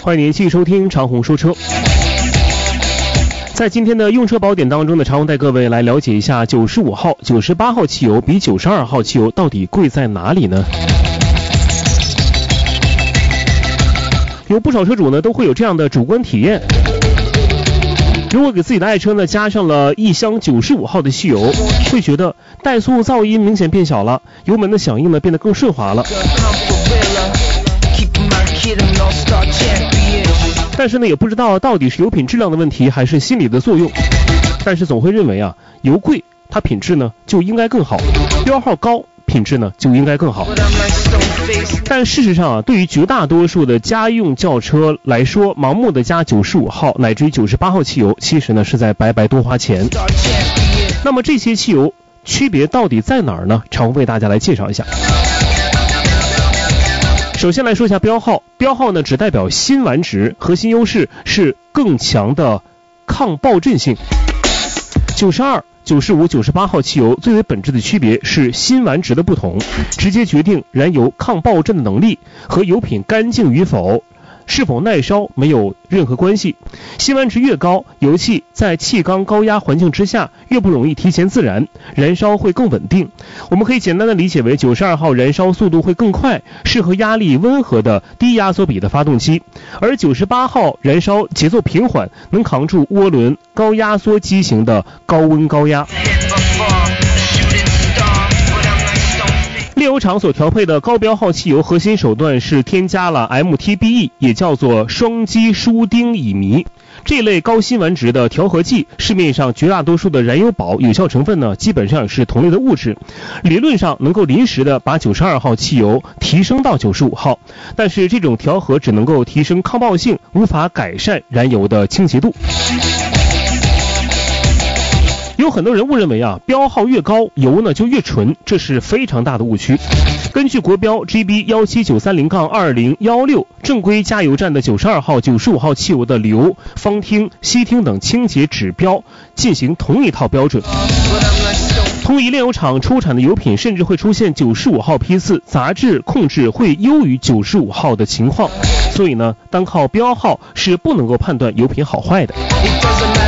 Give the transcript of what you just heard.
欢迎您继续收听长虹说车。在今天的用车宝典当中呢，长虹带各位来了解一下95号、98号汽油比92号汽油到底贵在哪里呢？有不少车主呢都会有这样的主观体验，如果给自己的爱车呢加上了一箱95号的汽油，会觉得怠速噪音明显变小了，油门的响应呢变得更顺滑了。但是呢也不知道到底是油品质量的问题还是心理的作用，但是总会认为啊，油贵它品质呢就应该更好，标号高品质呢就应该更好。但事实上啊，对于绝大多数的家用轿车来说，盲目的加95号乃至于98号汽油，其实呢是在白白多花钱。那么这些汽油区别到底在哪儿呢？常为大家来介绍一下。首先来说一下标号，标号呢只代表辛烷值，核心优势是更强的抗爆震性。92、95、98号汽油最为本质的区别是辛烷值的不同，直接决定燃油抗爆震的能力，和油品干净与否、是否耐烧没有任何关系。辛烷值越高，油气在气缸高压环境之下越不容易提前自燃，燃烧会更稳定。我们可以简单的理解为92号燃烧速度会更快，适合压力温和的低压缩比的发动机，而98号燃烧节奏平缓，能扛住涡轮高压缩机型的高温高压。炼油厂所调配的高标号汽油核心手段是添加了 MTBE， 也叫做双基舒丁乙醚。这类高辛烷值的调和剂，市面上绝大多数的燃油宝有效成分呢，基本上也是同类的物质，理论上能够临时的把92号汽油提升到95号，但是这种调和只能够提升抗爆性，无法改善燃油的清洁度。有很多人误认为啊，标号越高油呢就越纯，这是非常大的误区。根据国标 GB17930-2016 正规加油站的92号、95号汽油的硫、芳烃、烯烃等清洁指标进行同一套标准。同一炼油厂出产的油品甚至会出现95号批次杂质控制会优于95号的情况，所以呢，单靠标号是不能够判断油品好坏的。